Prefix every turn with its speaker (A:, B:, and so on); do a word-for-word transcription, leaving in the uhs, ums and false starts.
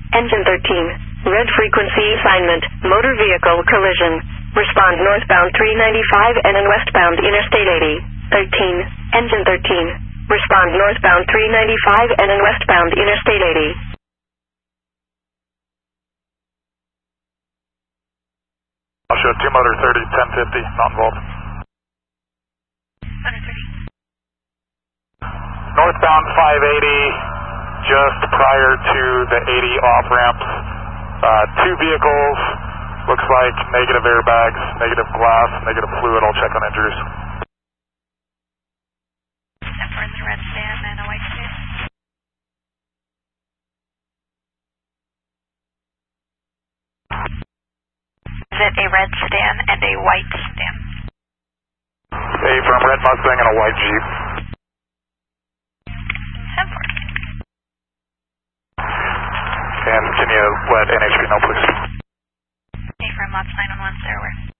A: Engine thirteen. Red frequency assignment. Motor vehicle collision. Respond northbound three ninety-five and in westbound Interstate eighty. thirteen. Engine thirteen. Respond northbound three ninety-five and in westbound Interstate eighty.
B: I'll show two motor thirty, ten fifty, not involved.
C: Motor thirty.
B: Northbound five eighty, just prior to the eighty off ramps. Uh, two vehicles, looks like negative airbags, negative glass, negative fluid. I'll check on injuries.
C: Except for the red sedan and a white sedan. Is it a red sedan and a white sedan?
B: A from red Mustang and a white Jeep.
C: ten four.
B: And can you let N H P know, please?
C: A from Lots nine one one, sir, where?